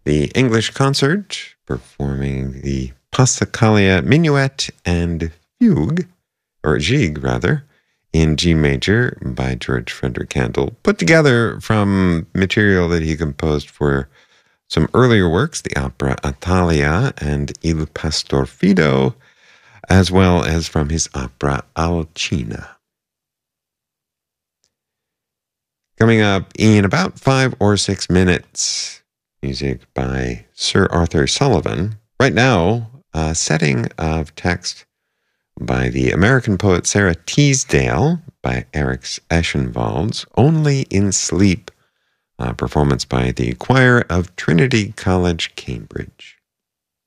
the English Concert, performing the Passacaglia Minuet and Fugue, or Gigue rather, in G major by George Frederick Handel, put together from material that he composed for some earlier works, the opera Atalia and Il Pastor Fido, as well as from his opera Alcina. Coming up in about 5 or 6 minutes, music by Sir Arthur Sullivan. Right now, a setting of text by the American poet Sarah Teasdale by Eric Eschenwald's Only in Sleep, a performance by the choir of Trinity College, Cambridge.